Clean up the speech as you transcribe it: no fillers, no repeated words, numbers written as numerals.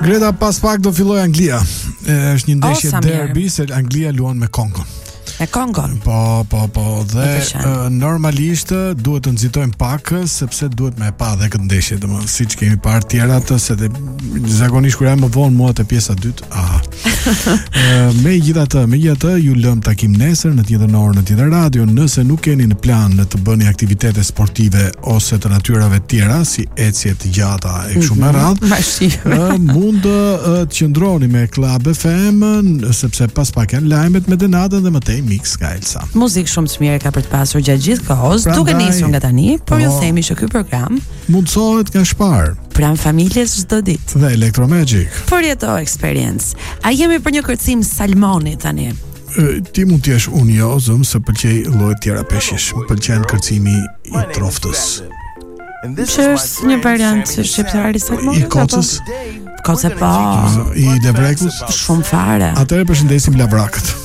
Greta, pas pak do filloj Anglia. Është një ndeshje derby se Anglia luan me Kongon. Me Kongon. Po. Dhe normalisht duhet të nxitojmë pak sepse duhet me pa edhe këtë ndeshje, domethënë siç kemi parë tjerat, se zakonisht kur jam më vonë mua te pjesa e dytë. Megjithatë, ju lëm takim nesër në tjetër orë në tjetër radio. Nëse nuk keni në plan të bëni aktivitete sportive ose të natyrave të tjera, si ecje të gjata e kështu me radhë, mund të qëndroni me Club FM, sepse pas pak janë lajmet me Denatën dhe mëtej mix nga Elsa. Muzikë shumë të mirë ka për të pasur gjatë gjithë kohës, duke nisur nga tani, por ju themi që ky program mundsohet nga Shpar, pranë familjes çdo ditë. Dhe Electromagic. Përjeto experience. A jemi për një kërcim salmoni tani? Ti mund të jesh unë jo, se pëlqej lloje tjera peshqish. Më pëlqen kërcimi i troftës. Që është një variant shqiptar i salmonit? I kocës. Koce po. I levrekut. Shumë fare. Atëherë përshëndesim lavrakët.